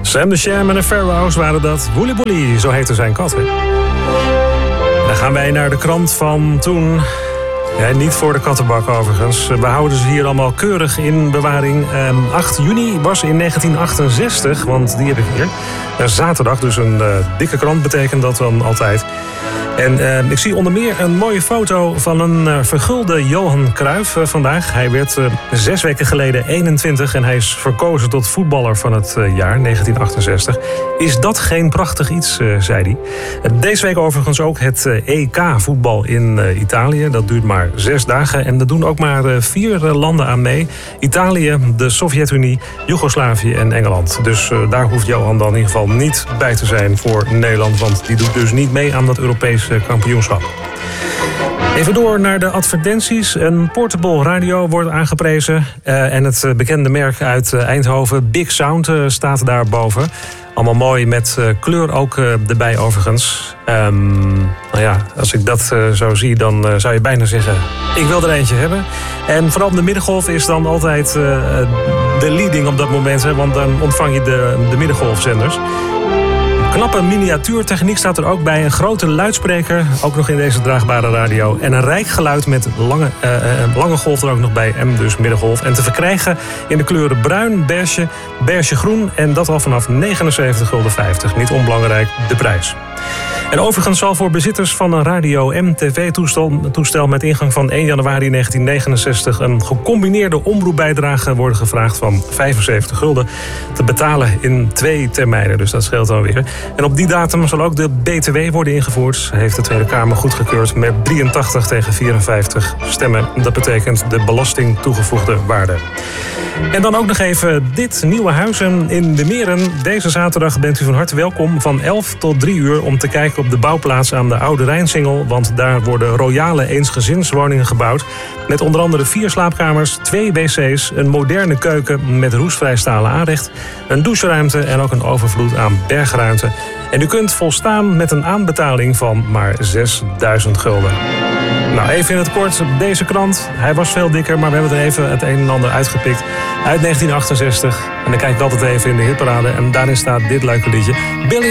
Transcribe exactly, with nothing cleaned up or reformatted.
Sam the Sham en de Pharaohs waren dat. Woolly Woolly, zo heette zijn kat. Hè? Dan gaan wij naar de krant van toen. Ja, niet voor de kattenbak overigens. We houden ze hier allemaal keurig in bewaring. Um, acht juni was in negentien achtenzestig, want die heb ik hier. Een zaterdag, dus een uh, dikke krant betekent dat dan altijd. En uh, ik zie onder meer een mooie foto van een uh, vergulde Johan Cruijff uh, vandaag. Hij werd uh, zes weken geleden eenentwintig en hij is verkozen tot voetballer van het uh, jaar negentien achtenzestig. Is dat geen prachtig iets, uh, zei hij. Uh, deze week overigens ook het uh, E K-voetbal in uh, Italië. Dat duurt maar zes dagen en dat doen ook maar uh, vier uh, landen aan mee. Italië, de Sovjet-Unie, Joegoslavië en Engeland. Dus uh, daar hoeft Johan dan in ieder geval niet bij te zijn voor Nederland, want die doet dus niet mee aan dat Europese kampioenschap. Even door naar de advertenties. Een portable radio wordt aangeprezen. Uh, en het bekende merk uit uh, Eindhoven, Big Sound, uh, staat daarboven. Allemaal mooi met uh, kleur ook uh, erbij overigens. Um, nou ja, als ik dat uh, zo zie, dan uh, zou je bijna zeggen, ik wil er eentje hebben. En vooral de middengolf is dan altijd uh, de leading op dat moment. Hè, want dan ontvang je de, de middengolfzenders. Knappe miniatuurtechniek staat er ook bij. Een grote luidspreker, ook nog in deze draagbare radio. En een rijk geluid met lange, uh, uh, lange golf er ook nog bij. En dus middengolf. En te verkrijgen in de kleuren bruin, beige, beige groen. En dat al vanaf negenenzeventig gulden vijftig. Niet onbelangrijk, de prijs. En overigens zal voor bezitters van een radio M T V-toestel toestel met ingang van één januari negentien negenenzestig... een gecombineerde omroepbijdrage worden gevraagd van vijfenzeventig gulden... te betalen in twee termijnen, dus dat scheelt dan weer. En op die datum zal ook de B T W worden ingevoerd. Heeft de Tweede Kamer goedgekeurd met drieëntachtig tegen vierenvijftig stemmen. Dat betekent de belasting toegevoegde waarde. En dan ook nog even dit, Nieuwe Huizen in de Meren. Deze zaterdag bent u van harte welkom van elf tot drie uur... om te kijken op de bouwplaats aan de Oude Rijnsingel. Want daar worden royale eensgezinswoningen gebouwd. Met onder andere vier slaapkamers, twee wc's, een moderne keuken met roestvrij stalen aanrecht, een doucheruimte en ook een overvloed aan bergruimte. En u kunt volstaan met een aanbetaling van maar zesduizend gulden. Nou, even in het kort, deze krant. Hij was veel dikker, maar we hebben er even het een en ander uitgepikt. Uit negentien achtenzestig. En dan kijk ik altijd even in de hitparade. En daarin staat dit leuke liedje. Billy